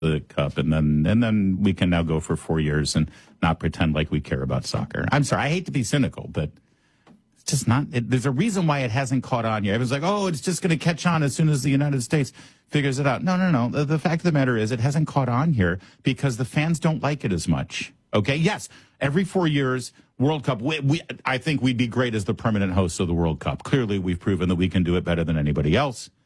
the cup, and then we can now go for 4 years and not pretend like we care about soccer. I'm sorry, I hate to be cynical, but it's just not. There's a reason why it hasn't caught on yet. Everyone's like, oh, it's just going to catch on as soon as the United States figures it out. No. The fact of the matter is it hasn't caught on here because the fans don't like it as much. Okay, yes, every 4 years, World Cup, I think we'd be great as the permanent hosts of the World Cup. Clearly, we've proven that we can do it better than anybody else.